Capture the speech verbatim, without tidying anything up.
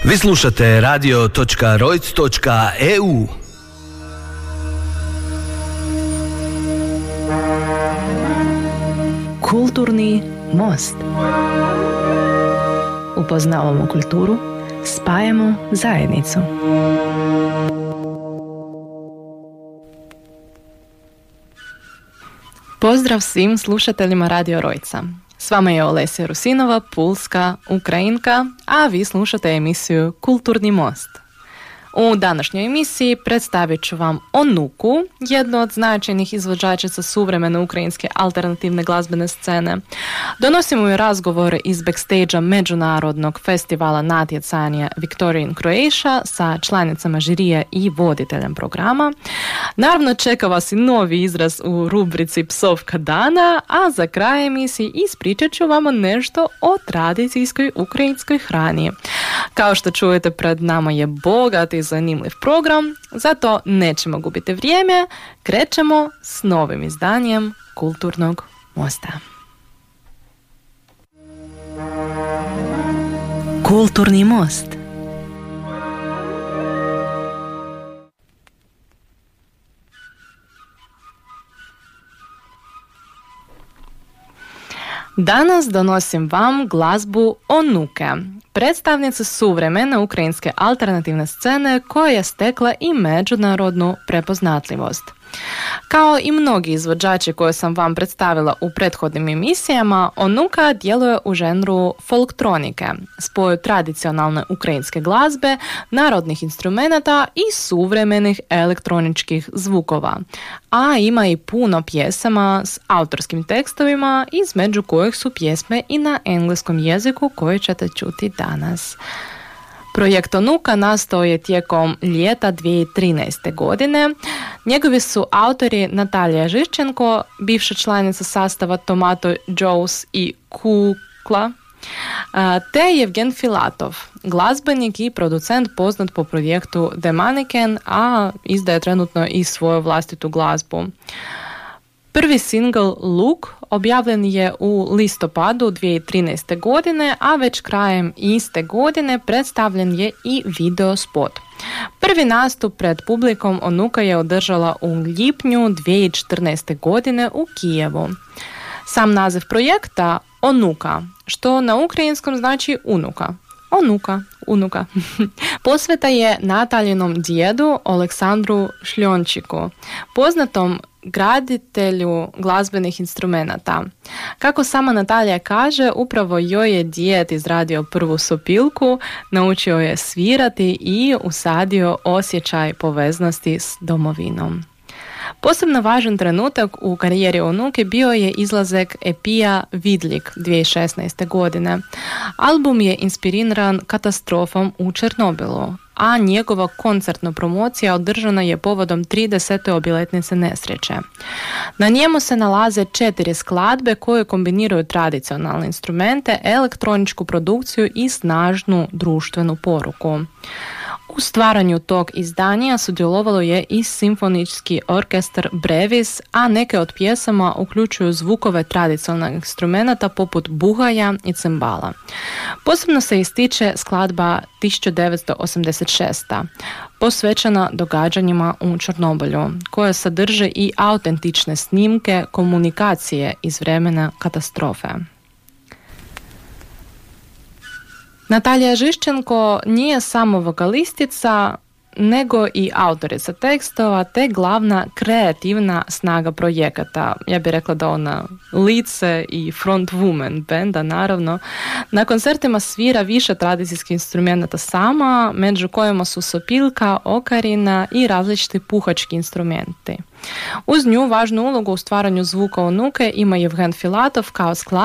Vi slušate radio točka rojc točka e u. Kulturni most. Upoznavamo kulturu, spajamo zajednicu. Pozdrav svim slušateljima Radio Rojca. S vama je Olesja Rusinova, pulska Ukrajinka, a vi slušate emisiju Kulturni most. U današnjoj emisiji predstavit ću vam Onuku, jednu od značajnih izvođačica suvremene ukrajinske alternativne glazbene scene. Donosimo joj razgovore iz backstage-a međunarodnog festivala natjecanja Victoria in Croatia sa članicama žirija i voditeljem programa. Naravno, čeka vas i novi izraz u rubrici Psovka dana, a za kraj emisije ispričat ću vam nešto o tradicijskoj ukrajinskoj hrani. Kao što čujete, pred nama je bogat i zanimljiv program, zato nećemo gubiti vrijeme, krećemo s novim izdanjem Kulturnog mosta. Kulturni most. Danas donosim vam glazbu Onuke, predstavnice suvremene ukrajinske alternativne scene koja je stekla i međunarodnu prepoznatljivost. Kao i mnogi izvođači koje sam vam predstavila u prethodnim emisijama, Onuka djeluje u žanru folktronike, spoju tradicionalne ukrajinske glazbe, narodnih instrumenata i suvremenih elektroničkih zvukova, a ima i puno pjesama s autorskim tekstovima, između kojih su pjesme i na engleskom jeziku koje ćete čuti danas. Projekt Onuka nastao je tijekom ljeta dvije tisuće trinaeste. godine. Njegovi su autori Natalija Žiščenko, bivša članica sastava Tomato Joes i Kukla, te Jevgen Filatov, glazbenik i producent poznat po projektu The Mannequin, a izdaje trenutno i svoju vlastitu glazbu. Prvi single Look objavljen je u listopadu dvije tisuće trinaeste. godine, a već krajem iste godine predstavljen je i video spot. Prvi nastup pred publikom Onuka je održala u lipnju dvije tisuće četrnaeste. godine u Kijevu. Sam naziv projekta Onuka, što na ukrajinskom znači unuka. Onuka, unuka. Posveta je Nataljinom djedu Aleksandru Šljončiku, poznatom graditelju glazbenih instrumenata. Kako sama Natalija kaže, upravo joj je djed izradio prvu sopilku, naučio je svirati i usadio osjećaj poveznosti s domovinom. Posebno važan trenutak u karijeri Onuke bio je izlazak epija Vidlik dvije tisuće šesnaeste. godine. Album je inspiriran katastrofom u Černobilu, a njegova koncertna promocija održana je povodom tridesete obljetnice nesreće. Na njemu se nalaze četiri skladbe koje kombiniraju tradicionalne instrumente, elektroničku produkciju i snažnu društvenu poruku. U stvaranju tog izdanja sudjelovalo je i simfonički orkestar Brevis, a neke od pjesama uključuju zvukove tradicionalnih instrumenata poput buhaja i cimbala. Posebno se ističe skladba tisuću devetsto osamdeset šeste. posvećena događanjima u Černobilju, koja sadrže i autentične snimke komunikacije iz vremena katastrofe. Natalija Žiščenko nije samo vokalistica, nego i autorica tekstova te glavna kreativna snaga projekata. Ja bih rekla da ona lice i front woman benda, naravno. Na koncertima svira više tradicijskih instrumenta sama, među kojima su sopilka, okarina i različiti puhački instrumenti. Uz nju važnu ulogu u stvaranju zvuka Onuke ima Jevgen Filatov kao skladatelj